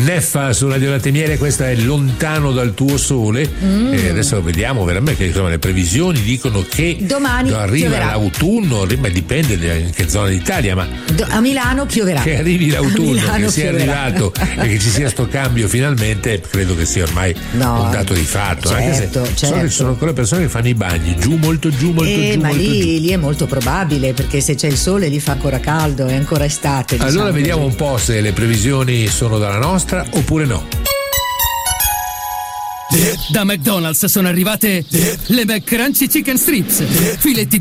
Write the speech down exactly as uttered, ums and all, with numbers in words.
Neffa su Radio Latte e Miele, questa è Lontano dal tuo sole. Mm. E adesso vediamo veramente che insomma, le previsioni dicono che domani arriva pioverà. l'autunno, dipende in che zona d'Italia, ma Do- a Milano pioverà. Che arrivi l'autunno, che sia pioverà. arrivato e che ci sia sto cambio finalmente, credo che sia ormai no, un dato di fatto. Certo, anche se certo. so che ci sono ancora persone che fanno i bagni giù, molto giù, molto eh, giù. Ma molto lì, giù. lì è molto probabile, perché se c'è il sole lì fa ancora caldo, è ancora estate. Allora diciamo vediamo così. un po' se le previsioni sono dalla nostra oppure no. Da McDonald's sono arrivate le McCrunchy Chicken Strips, filetti